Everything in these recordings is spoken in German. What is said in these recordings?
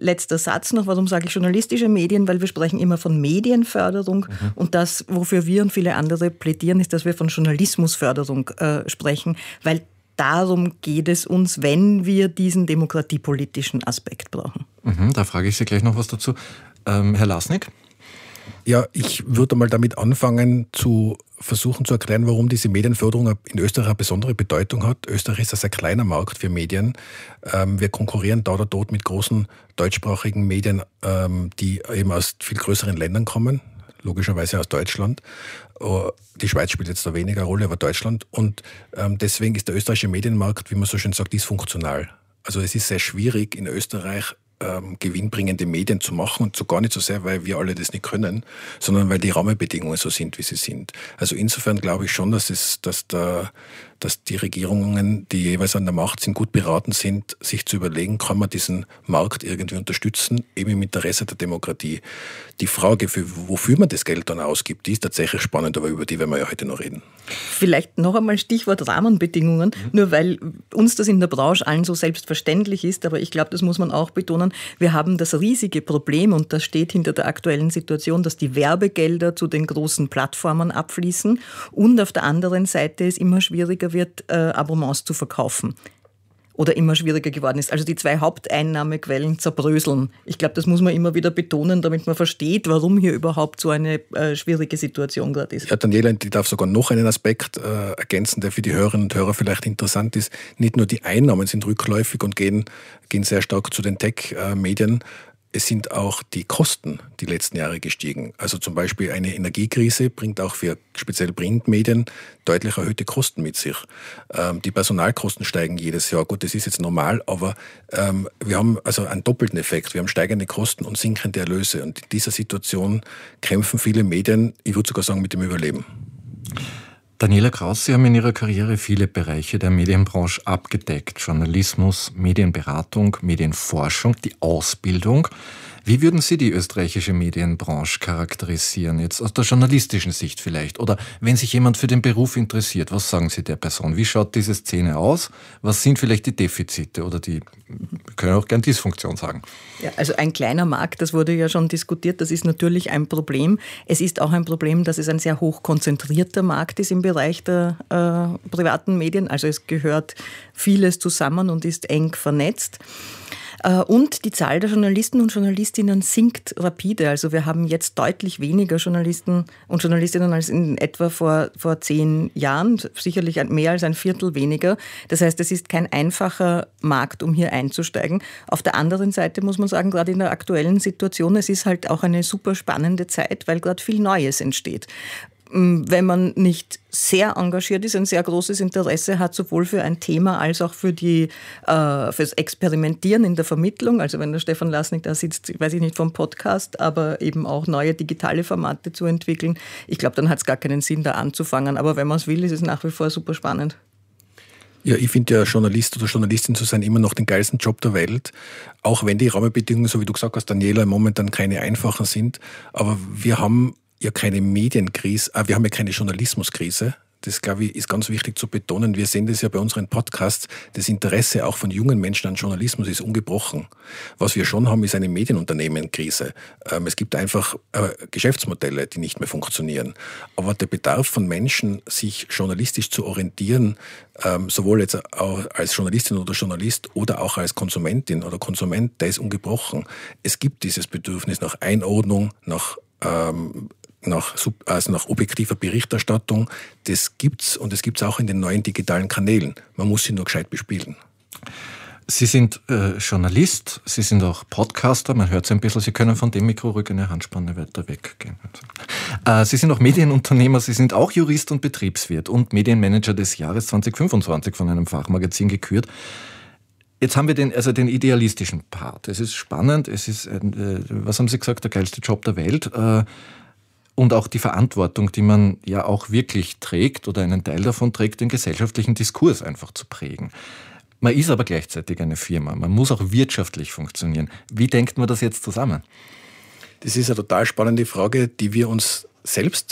letzter Satz noch, warum sage ich journalistische Medien? Weil wir sprechen immer von Medienförderung und das, wofür wir und viele andere plädieren, ist, dass wir von Journalismusförderung sprechen, weil darum geht es uns, wenn wir diesen demokratiepolitischen Aspekt brauchen. Da frage ich Sie gleich noch was dazu. Herr Lasnik? Ja, ich würde mal damit anfangen, zu versuchen zu erklären, warum diese Medienförderung in Österreich eine besondere Bedeutung hat. Österreich ist ein sehr kleiner Markt für Medien. Wir konkurrieren da oder dort mit großen deutschsprachigen Medien, die eben aus viel größeren Ländern kommen, logischerweise aus Deutschland. Die Schweiz spielt jetzt da weniger Rolle, aber Deutschland. Und deswegen ist der österreichische Medienmarkt, wie man so schön sagt, dysfunktional. Also es ist sehr schwierig in Österreich, gewinnbringende Medien zu machen und so gar nicht so sehr, weil wir alle das nicht können, sondern weil die Rahmenbedingungen so sind, wie sie sind. Also insofern glaube ich schon, dass die Regierungen, die jeweils an der Macht sind, gut beraten sind, sich zu überlegen, kann man diesen Markt irgendwie unterstützen, eben im Interesse der Demokratie. Die Frage, wofür man das Geld dann ausgibt, die ist tatsächlich spannend, aber über die werden wir ja heute noch reden. Vielleicht noch einmal Stichwort Rahmenbedingungen, nur weil uns das in der Branche allen so selbstverständlich ist, aber ich glaube, das muss man auch betonen, wir haben das riesige Problem und das steht hinter der aktuellen Situation, dass die Werbegelder zu den großen Plattformen abfließen und auf der anderen Seite es immer schwieriger wird, Abonnements zu verkaufen. Oder immer schwieriger geworden ist. Also die zwei Haupteinnahmequellen zerbröseln. Ich glaube, das muss man immer wieder betonen, damit man versteht, warum hier überhaupt so eine schwierige Situation gerade ist. Ja, Daniela, ich darf sogar noch einen Aspekt ergänzen, der für die Hörerinnen und Hörer vielleicht interessant ist. Nicht nur die Einnahmen sind rückläufig und gehen sehr stark zu den Tech-Medien. Es sind auch die Kosten die letzten Jahre gestiegen. Also zum Beispiel eine Energiekrise bringt auch für speziell Printmedien deutlich erhöhte Kosten mit sich. Die Personalkosten steigen jedes Jahr. Gut, das ist jetzt normal, aber wir haben also einen doppelten Effekt. Wir haben steigende Kosten und sinkende Erlöse. Und in dieser Situation kämpfen viele Medien, ich würde sogar sagen, mit dem Überleben. Daniela Kraus, Sie haben in Ihrer Karriere viele Bereiche der Medienbranche abgedeckt. Journalismus, Medienberatung, Medienforschung, die Ausbildung. Wie würden Sie die österreichische Medienbranche charakterisieren, jetzt aus der journalistischen Sicht vielleicht? Oder wenn sich jemand für den Beruf interessiert, was sagen Sie der Person? Wie schaut diese Szene aus? Was sind vielleicht die Defizite oder wir können auch gern Dysfunktion sagen? Ja, also ein kleiner Markt, das wurde ja schon diskutiert, das ist natürlich ein Problem. Es ist auch ein Problem, dass es ein sehr hoch konzentrierter Markt ist im Bereich der privaten Medien. Also es gehört vieles zusammen und ist eng vernetzt. Und die Zahl der Journalisten und Journalistinnen sinkt rapide. Also wir haben jetzt deutlich weniger Journalisten und Journalistinnen als in etwa vor 10 Jahren, sicherlich mehr als ein Viertel weniger. Das heißt, es ist kein einfacher Markt, um hier einzusteigen. Auf der anderen Seite muss man sagen, gerade in der aktuellen Situation, es ist halt auch eine super spannende Zeit, weil gerade viel Neues entsteht. Wenn man nicht sehr engagiert ist, ein sehr großes Interesse hat, sowohl für ein Thema als auch fürs Experimentieren in der Vermittlung. Also wenn der Stefan Lasnik da sitzt, weiß ich nicht, vom Podcast, aber eben auch neue digitale Formate zu entwickeln. Ich glaube, dann hat es gar keinen Sinn, da anzufangen. Aber wenn man es will, ist es nach wie vor super spannend. Ja, ich finde ja, Journalist oder Journalistin zu sein immer noch den geilsten Job der Welt. Auch wenn die Rahmenbedingungen, so wie du gesagt hast, Daniela, momentan keine einfachen sind. Aber wir haben ja keine Medienkrise, wir haben ja keine Journalismuskrise. Das, glaube ich, ist ganz wichtig zu betonen. Wir sehen das ja bei unseren Podcasts. Das Interesse auch von jungen Menschen an Journalismus ist ungebrochen. Was wir schon haben, ist eine Medienunternehmenkrise. Es gibt einfach Geschäftsmodelle, die nicht mehr funktionieren. Aber der Bedarf von Menschen, sich journalistisch zu orientieren, sowohl jetzt auch als Journalistin oder Journalist oder auch als Konsumentin oder Konsument, der ist ungebrochen. Es gibt dieses Bedürfnis nach Einordnung, nach objektiver Berichterstattung. Das gibt's und das gibt's auch in den neuen digitalen Kanälen. Man muss sie nur gescheit bespielen. Sie sind Journalist, Sie sind auch Podcaster, man hört es ein bisschen, Sie können von dem Mikro ruhig eine Handspanne weiter weggehen. Sie sind auch Medienunternehmer, Sie sind auch Jurist und Betriebswirt und Medienmanager des Jahres 2025 von einem Fachmagazin gekürt. Jetzt haben wir den idealistischen Part. Es ist spannend, es ist, was haben Sie gesagt, der geilste Job der Welt. Und auch die Verantwortung, die man ja auch wirklich trägt oder einen Teil davon trägt, den gesellschaftlichen Diskurs einfach zu prägen. Man ist aber gleichzeitig eine Firma. Man muss auch wirtschaftlich funktionieren. Wie denkt man das jetzt zusammen? Das ist eine total spannende Frage, die wir uns selbst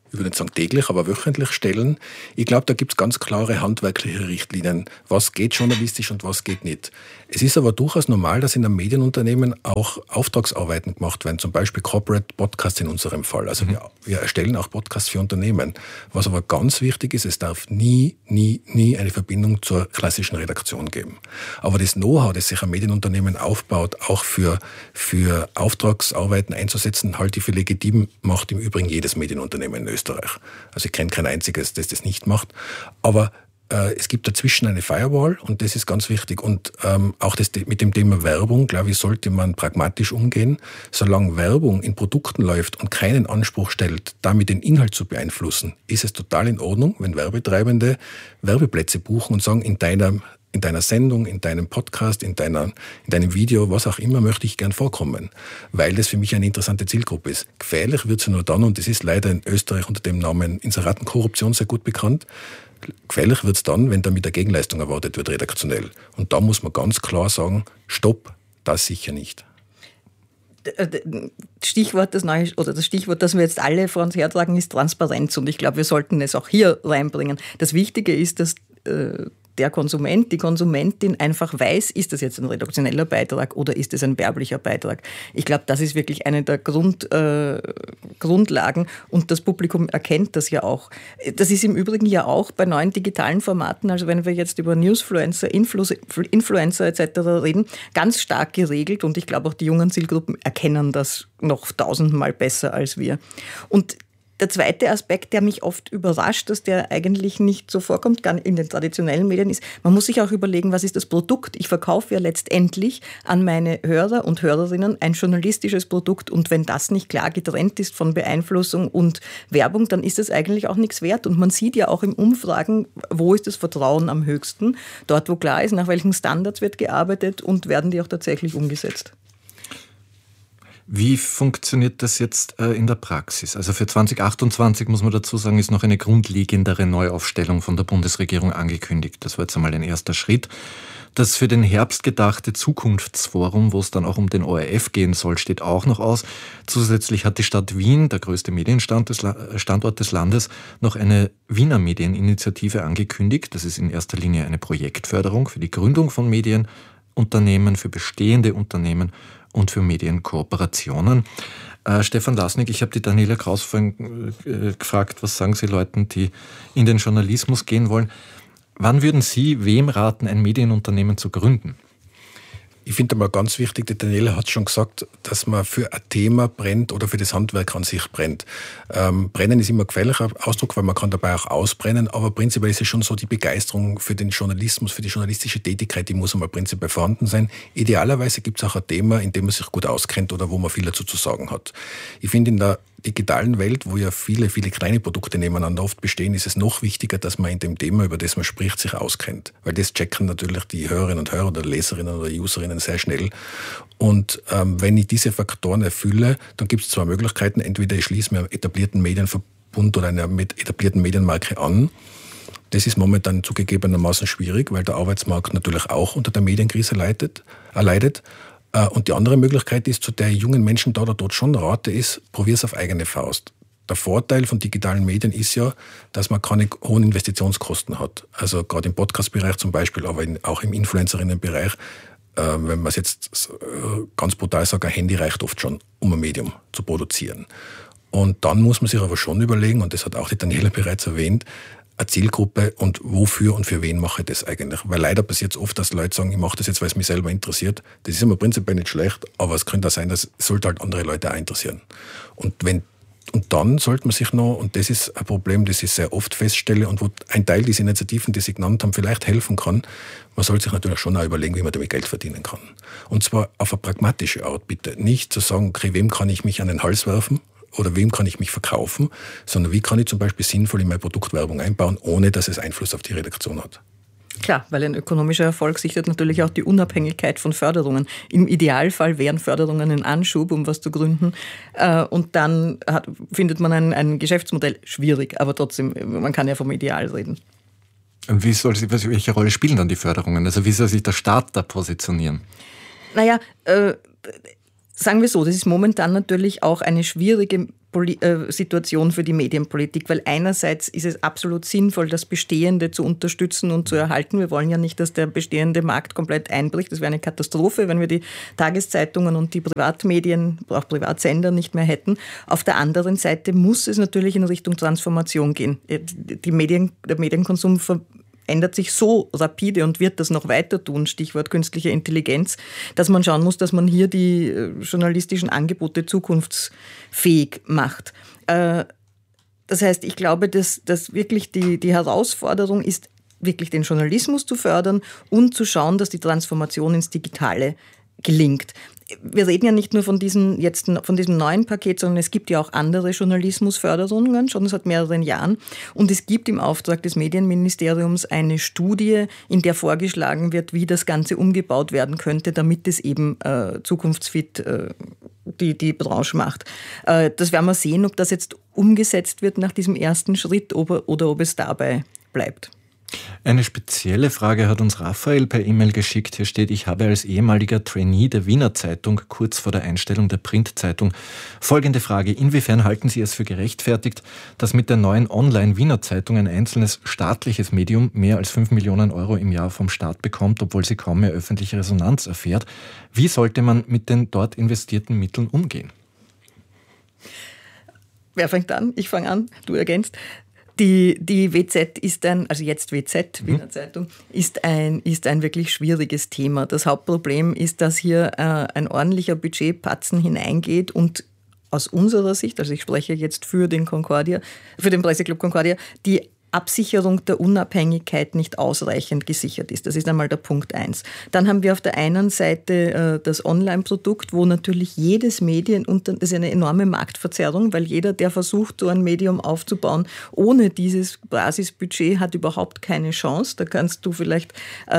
ich würde nicht sagen täglich, aber wöchentlich stellen. Ich glaube, da gibt es ganz klare handwerkliche Richtlinien, was geht journalistisch und was geht nicht. Es ist aber durchaus normal, dass in einem Medienunternehmen auch Auftragsarbeiten gemacht werden, zum Beispiel Corporate Podcasts in unserem Fall. Also wir erstellen auch Podcasts für Unternehmen. Was aber ganz wichtig ist, es darf nie eine Verbindung zur klassischen Redaktion geben. Aber das Know-how, das sich ein Medienunternehmen aufbaut, auch für Auftragsarbeiten einzusetzen, halte ich für legitim, macht im Übrigen jedes Medienunternehmen in Österreich. Also ich kenne kein einziges, das das nicht macht. Aber es gibt dazwischen eine Firewall und das ist ganz wichtig. Und auch das mit dem Thema Werbung, glaube ich, sollte man pragmatisch umgehen. Solange Werbung in Produkten läuft und keinen Anspruch stellt, damit den Inhalt zu beeinflussen, ist es total in Ordnung, wenn Werbetreibende Werbeplätze buchen und sagen, in deiner Sendung, in deinem Podcast, in deinem Video, was auch immer, möchte ich gern vorkommen, weil das für mich eine interessante Zielgruppe ist. Gefährlich wird sie nur dann, und das ist leider in Österreich unter dem Namen Inseratenkorruption sehr gut bekannt, gefährlich wird es dann, wenn damit eine Gegenleistung erwartet wird, redaktionell. Und da muss man ganz klar sagen, stopp, das sicher nicht. Das Stichwort, das wir jetzt alle vor uns hertragen, ist Transparenz. Und ich glaube, wir sollten es auch hier reinbringen. Das Wichtige ist, dass der Konsument, die Konsumentin einfach weiß, ist das jetzt ein redaktioneller Beitrag oder ist es ein werblicher Beitrag. Ich glaube, das ist wirklich eine der Grundlagen und das Publikum erkennt das ja auch. Das ist im Übrigen ja auch bei neuen digitalen Formaten, also wenn wir jetzt über Newsfluencer, Influencer etc. reden, ganz stark geregelt und ich glaube auch die jungen Zielgruppen erkennen das noch tausendmal besser als wir. Und der zweite Aspekt, der mich oft überrascht, dass der eigentlich nicht so vorkommt, gar in den traditionellen Medien, ist, man muss sich auch überlegen, was ist das Produkt? Ich verkaufe ja letztendlich an meine Hörer und Hörerinnen ein journalistisches Produkt und wenn das nicht klar getrennt ist von Beeinflussung und Werbung, dann ist das eigentlich auch nichts wert. Und man sieht ja auch in Umfragen, wo ist das Vertrauen am höchsten? Dort, wo klar ist, nach welchen Standards wird gearbeitet und werden die auch tatsächlich umgesetzt. Wie funktioniert das jetzt in der Praxis? Also für 2028, muss man dazu sagen, ist noch eine grundlegendere Neuaufstellung von der Bundesregierung angekündigt. Das war jetzt einmal ein erster Schritt. Das für den Herbst gedachte Zukunftsforum, wo es dann auch um den ORF gehen soll, steht auch noch aus. Zusätzlich hat die Stadt Wien, der größte Medienstandort des Landes, noch eine Wiener Medieninitiative angekündigt. Das ist in erster Linie eine Projektförderung für die Gründung von Medienunternehmen, für bestehende Unternehmen und für Medienkooperationen. Stefan Lasnik, ich habe die Daniela Kraus vorhin gefragt, was sagen Sie Leuten, die in den Journalismus gehen wollen. Wann würden Sie wem raten, ein Medienunternehmen zu gründen? Ich finde mal ganz wichtig, die Daniela hat schon gesagt, dass man für ein Thema brennt oder für das Handwerk an sich brennt. Brennen ist immer ein gefährlicher Ausdruck, weil man kann dabei auch ausbrennen, aber prinzipiell ist es schon so, die Begeisterung für den Journalismus, für die journalistische Tätigkeit, die muss einmal prinzipiell vorhanden sein. Idealerweise gibt es auch ein Thema, in dem man sich gut auskennt oder wo man viel dazu zu sagen hat. Ich finde, in der digitalen Welt, wo ja viele kleine Produkte nebeneinander oft bestehen, ist es noch wichtiger, dass man in dem Thema, über das man spricht, sich auskennt. Weil das checken natürlich die Hörerinnen und Hörer oder Leserinnen oder Userinnen sehr schnell. Und wenn ich diese Faktoren erfülle, dann gibt es zwei Möglichkeiten. Entweder ich schließe mir einen etablierten Medienverbund oder eine etablierten Medienmarke an. Das ist momentan zugegebenermaßen schwierig, weil der Arbeitsmarkt natürlich auch unter der Medienkrise leidet. Und die andere Möglichkeit ist, zu der jungen Menschen da oder dort schon rate, ist, probier's auf eigene Faust. Der Vorteil von digitalen Medien ist ja, dass man keine hohen Investitionskosten hat. Also gerade im Podcast-Bereich zum Beispiel, aber auch im Influencerinnen-Bereich, wenn man es jetzt ganz brutal sagt, ein Handy reicht oft schon, um ein Medium zu produzieren. Und dann muss man sich aber schon überlegen, und das hat auch die Daniela bereits erwähnt, eine Zielgruppe und wofür und für wen mache ich das eigentlich? Weil leider passiert es oft, dass Leute sagen, ich mache das jetzt, weil es mich selber interessiert. Das ist immer prinzipiell nicht schlecht, aber es könnte auch sein, dass es sollte halt andere Leute auch interessieren. Und dann sollte man sich noch, und das ist ein Problem, das ich sehr oft feststelle und wo ein Teil dieser Initiativen, die Sie genannt haben, vielleicht helfen kann, man sollte sich natürlich schon auch überlegen, wie man damit Geld verdienen kann. Und zwar auf eine pragmatische Art, bitte. Nicht zu sagen, okay, wem kann ich mich an den Hals werfen? Oder wem kann ich mich verkaufen, sondern wie kann ich zum Beispiel sinnvoll in meine Produktwerbung einbauen, ohne dass es Einfluss auf die Redaktion hat. Klar, weil ein ökonomischer Erfolg sichert natürlich auch die Unabhängigkeit von Förderungen. Im Idealfall wären Förderungen ein Anschub, um was zu gründen. Und dann findet man ein Geschäftsmodell schwierig, aber trotzdem, man kann ja vom Ideal reden. Und welche Rolle spielen dann die Förderungen? Also wie soll sich der Staat da positionieren? Naja, sagen wir so, das ist momentan natürlich auch eine schwierige Situation für die Medienpolitik, weil einerseits ist es absolut sinnvoll, das Bestehende zu unterstützen und zu erhalten. Wir wollen ja nicht, dass der bestehende Markt komplett einbricht. Das wäre eine Katastrophe, wenn wir die Tageszeitungen und die Privatmedien, auch Privatsender nicht mehr hätten. Auf der anderen Seite muss es natürlich in Richtung Transformation gehen. Der Medienkonsum ändert sich so rapide und wird das noch weiter tun, Stichwort künstliche Intelligenz, dass man schauen muss, dass man hier die journalistischen Angebote zukunftsfähig macht. Das heißt, ich glaube, dass wirklich die Herausforderung ist, wirklich den Journalismus zu fördern und zu schauen, dass die Transformation ins Digitale gelingt. Wir reden ja nicht nur von diesem neuen Paket, sondern es gibt ja auch andere Journalismusförderungen, schon seit mehreren Jahren. Und es gibt im Auftrag des Medienministeriums eine Studie, in der vorgeschlagen wird, wie das Ganze umgebaut werden könnte, damit es eben zukunftsfit die Branche macht. Das werden wir sehen, ob das jetzt umgesetzt wird nach diesem ersten Schritt oder ob es dabei bleibt. Eine spezielle Frage hat uns Raphael per E-Mail geschickt. Hier steht: Ich habe als ehemaliger Trainee der Wiener Zeitung kurz vor der Einstellung der Printzeitung folgende Frage: Inwiefern halten Sie es für gerechtfertigt, dass mit der neuen Online-Wiener Zeitung ein einzelnes staatliches Medium mehr als 5 Millionen Euro im Jahr vom Staat bekommt, obwohl sie kaum mehr öffentliche Resonanz erfährt? Wie sollte man mit den dort investierten Mitteln umgehen? Wer fängt an? Ich fange an, du ergänzt. Die WZ ist also jetzt WZ, Wiener Zeitung, ist ein wirklich schwieriges Thema. Das Hauptproblem ist, dass hier ein ordentlicher Budgetpatzen hineingeht und aus unserer Sicht, also ich spreche jetzt für den Presseclub Concordia, die Absicherung der Unabhängigkeit nicht ausreichend gesichert ist. Das ist einmal der Punkt 1. Dann haben wir auf der einen Seite das Online-Produkt, wo natürlich jedes Medium, das ist eine enorme Marktverzerrung, weil jeder, der versucht, so ein Medium aufzubauen, ohne dieses Basisbudget hat überhaupt keine Chance. Da kannst du vielleicht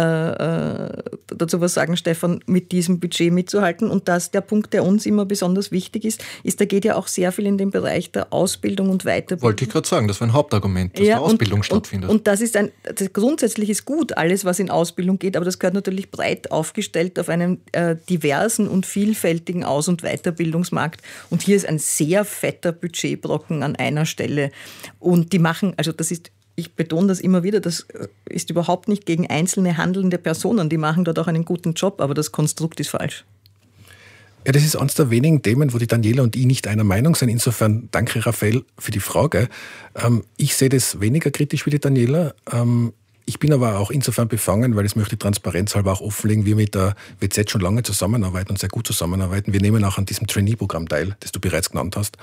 dazu was sagen, Stefan, mit diesem Budget mitzuhalten. Und der Punkt, der uns immer besonders wichtig ist, da geht ja auch sehr viel in den Bereich der Ausbildung und Weiterbildung. Wollte ich gerade sagen, das war ein Hauptargument, dass der Ausbildung stattfindet. Und das grundsätzlich ist gut, alles, was in Ausbildung geht, aber das gehört natürlich breit aufgestellt auf einem diversen und vielfältigen Aus- und Weiterbildungsmarkt. Und hier ist ein sehr fetter Budgetbrocken an einer Stelle. Und die machen, ich betone das immer wieder, das ist überhaupt nicht gegen einzelne handelnde Personen, die machen dort auch einen guten Job, aber das Konstrukt ist falsch. Ja, das ist eines der wenigen Themen, wo die Daniela und ich nicht einer Meinung sind. Insofern danke, Raphael, für die Frage. Ich sehe das weniger kritisch wie die Daniela. Ich bin aber auch insofern befangen, weil ich möchte Transparenz halber auch offenlegen, wir mit der WZ schon lange zusammenarbeiten und sehr gut zusammenarbeiten. Wir nehmen auch an diesem Trainee-Programm teil, das du bereits genannt hast.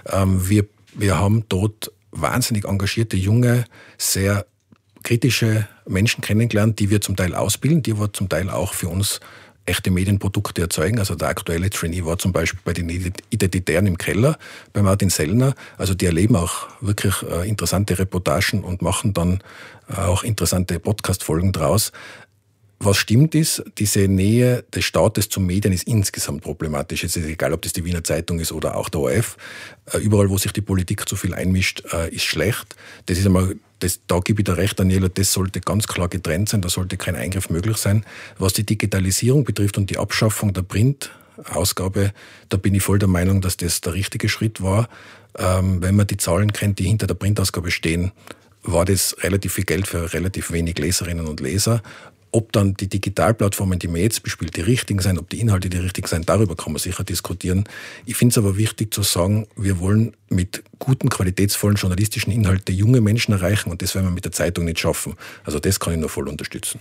Wir haben dort wahnsinnig engagierte, junge, sehr kritische Menschen kennengelernt, die wir zum Teil ausbilden, die aber zum Teil auch für uns echte Medienprodukte erzeugen. Also der aktuelle Trainee war zum Beispiel bei den Identitären im Keller, bei Martin Sellner. Also die erleben auch wirklich interessante Reportagen und machen dann auch interessante Podcast-Folgen draus. Was stimmt ist, diese Nähe des Staates zum Medien ist insgesamt problematisch. Es ist egal, ob das die Wiener Zeitung ist oder auch der ORF. Überall, wo sich die Politik zu viel einmischt, ist schlecht. Das ist einmal, da gebe ich dir recht, Daniela, das sollte ganz klar getrennt sein, da sollte kein Eingriff möglich sein. Was die Digitalisierung betrifft und die Abschaffung der Printausgabe, da bin ich voll der Meinung, dass das der richtige Schritt war. Wenn man die Zahlen kennt, die hinter der Printausgabe stehen, war das relativ viel Geld für relativ wenig Leserinnen und Leser. Ob dann die Digitalplattformen, die man jetzt bespielt, die richtigen sein, ob die Inhalte die richtigen sein, darüber kann man sicher diskutieren. Ich finde es aber wichtig zu sagen, wir wollen mit guten, qualitätsvollen journalistischen Inhalten junge Menschen erreichen und das werden wir mit der Zeitung nicht schaffen. Also das kann ich nur voll unterstützen.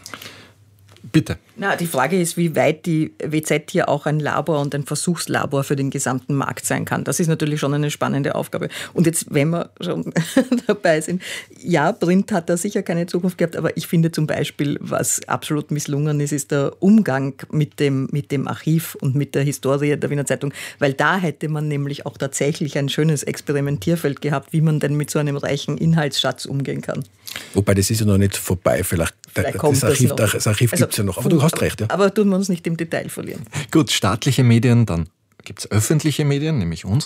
Bitte. Die Frage ist, wie weit die WZ hier auch ein Labor und ein Versuchslabor für den gesamten Markt sein kann. Das ist natürlich schon eine spannende Aufgabe. Und jetzt, wenn wir schon dabei sind, ja, Print hat da sicher keine Zukunft gehabt, aber ich finde zum Beispiel, was absolut misslungen ist der Umgang mit dem Archiv und mit der Historie der Wiener Zeitung, weil da hätte man nämlich auch tatsächlich ein schönes Experimentierfeld gehabt, wie man denn mit so einem reichen Inhaltsschatz umgehen kann. Wobei, das ist ja noch nicht vorbei. Vielleicht das Archiv gibt es ja noch. Aber du hast recht. Ja. Aber tun wir uns nicht im Detail verlieren. Gut, staatliche Medien, dann gibt es öffentliche Medien, nämlich uns.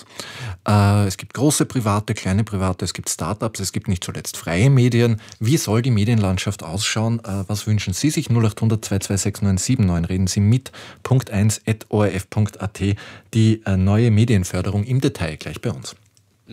Es gibt große Private, kleine Private, es gibt Startups, es gibt nicht zuletzt freie Medien. Wie soll die Medienlandschaft ausschauen? Was wünschen Sie sich? 0800 226 979. Reden Sie mit. .1@orf.at. Die neue Medienförderung im Detail gleich bei uns.